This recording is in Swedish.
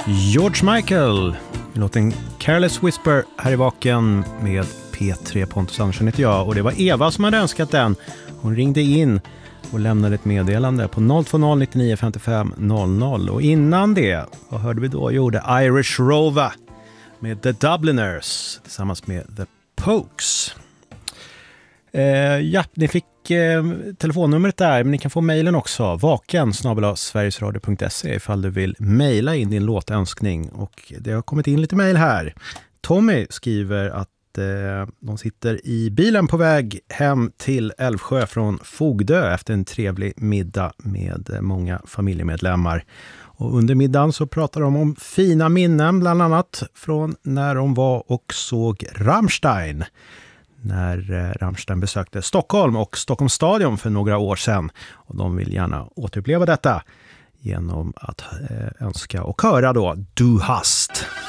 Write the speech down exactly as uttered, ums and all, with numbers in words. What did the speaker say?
George Michael, låten Careless Whisper här i Vaken med P tre. Pontus Andersson heter jag och det var Eva som hade önskat den. Hon ringde in och lämnade ett meddelande på noll två noll nittionio femtiofem noll noll. Och innan det, vad hörde vi då? Jo, The Irish Rover med The Dubliners tillsammans med The Pokes. Eh, ja, ni fick eh, telefonnumret där, men ni kan få mejlen också. Vaken snabel-a sverigesradio punkt se ifall du vill mejla in din låtönskning. Och det har kommit in lite mejl här. Tommy skriver att eh, de sitter i bilen på väg hem till Älvsjö från Fogdö efter en trevlig middag med många familjemedlemmar. Och under middagen så pratar de om fina minnen, bland annat från när de var och såg Rammstein. När Rammstein besökte Stockholm och Stockholms stadion för några år sedan. Och de vill gärna återuppleva detta genom att önska och höra då Du hast.